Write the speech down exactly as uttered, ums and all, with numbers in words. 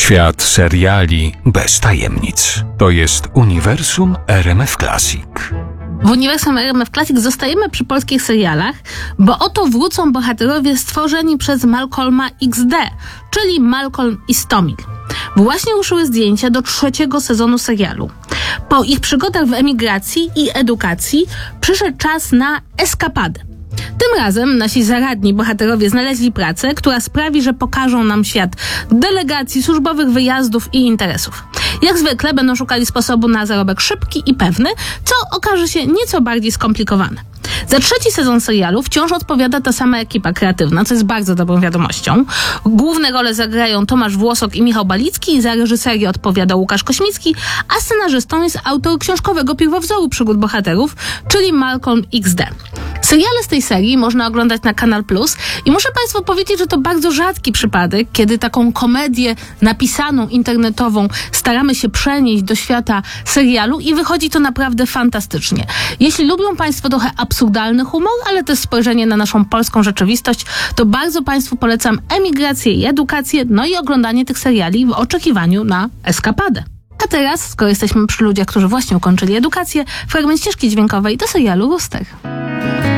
Świat seriali bez tajemnic. To jest uniwersum R M F Classic. W uniwersum R M F Classic zostajemy przy polskich serialach, bo oto wrócą bohaterowie stworzeni przez Malcolma X D, czyli Malcolm i Stomil. Właśnie ruszyły zdjęcia do trzeciego sezonu serialu. Po ich przygodach w emigracji i edukacji przyszedł czas na eskapadę. Tym razem nasi zaradni bohaterowie znaleźli pracę, która sprawi, że pokażą nam świat delegacji, służbowych wyjazdów i interesów. Jak zwykle będą szukali sposobu na zarobek szybki i pewny, co okaże się nieco bardziej skomplikowane. Za trzeci sezon serialu wciąż odpowiada ta sama ekipa kreatywna, co jest bardzo dobrą wiadomością. Główne role zagrają Tomasz Włosok i Michał Balicki, za reżyserię odpowiada Łukasz Kośmicki, a scenarzystą jest autor książkowego pierwowzoru przygód bohaterów, czyli Malcolm X D. Seriale z tej serii można oglądać na Kanal Plus i muszę Państwu powiedzieć, że to bardzo rzadki przypadek, kiedy taką komedię napisaną, internetową staramy się przenieść do świata serialu i wychodzi to naprawdę fantastycznie. Jeśli lubią Państwo trochę absurdalny humor, ale też spojrzenie na naszą polską rzeczywistość, to bardzo Państwu polecam emigrację i edukację, no i oglądanie tych seriali w oczekiwaniu na eskapadę. A teraz, skoro jesteśmy przy ludziach, którzy właśnie ukończyli edukację, fragment ścieżki dźwiękowej do serialu Luster.